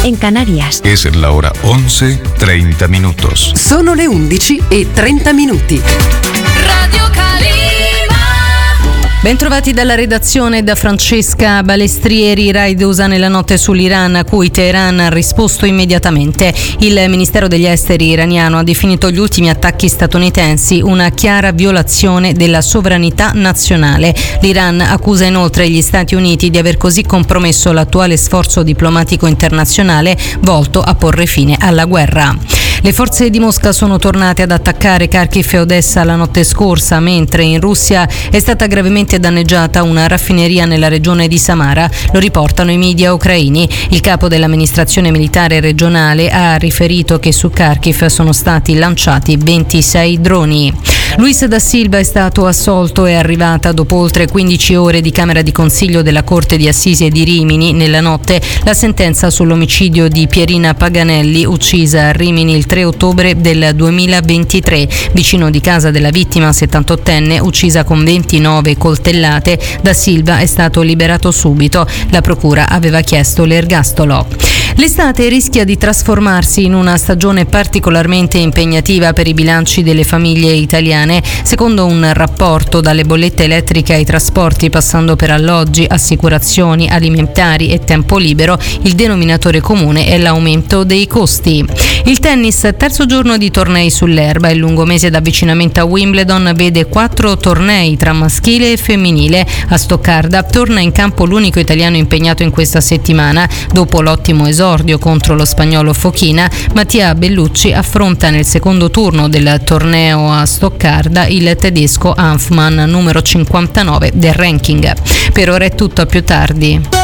en Canarias. Es la hora 11:30 minutos. Sono le 11:30. Radio Calima. Bentrovati dalla redazione da Francesca Balestrieri. Raid USA nella notte sull'Iran, a cui Teheran ha risposto immediatamente. Il Ministero degli Esteri iraniano ha definito gli ultimi attacchi statunitensi una chiara violazione della sovranità nazionale. L'Iran accusa inoltre gli Stati Uniti di aver così compromesso l'attuale sforzo diplomatico internazionale volto a porre fine alla guerra. Le forze di Mosca sono tornate ad attaccare Kharkiv e Odessa la notte scorsa, mentre in Russia è stata gravemente danneggiata una raffineria nella regione di Samara. Lo riportano i media ucraini. Il capo dell'amministrazione militare regionale ha riferito che su Kharkiv sono stati lanciati 26 droni. Luis da Silva è stato assolto e arrivata dopo oltre 15 ore di camera di consiglio della Corte di Assise di Rimini nella notte la sentenza sull'omicidio di Pierina Paganelli, uccisa a Rimini il 3 ottobre del 2023, vicino di casa della vittima 78enne, uccisa con 29 coltellate. Da Silva è stato liberato subito. La procura aveva chiesto l'ergastolo. L'estate rischia di trasformarsi in una stagione particolarmente impegnativa per i bilanci delle famiglie italiane. Secondo un rapporto, dalle bollette elettriche ai trasporti, passando per alloggi, assicurazioni, alimentari e tempo libero, il denominatore comune è l'aumento dei costi. Il tennis, terzo giorno di tornei sull'erba. Il lungo mese d'avvicinamento a Wimbledon vede 4 tornei tra maschile e femminile. A Stoccarda torna in campo l'unico italiano impegnato in questa settimana. Dopo l'ottimo esordio contro lo spagnolo Fochina, Mattia Bellucci affronta nel secondo turno del torneo a Stoccarda il tedesco Hanfmann, numero 59 del ranking. Per ora è tutto, a più tardi.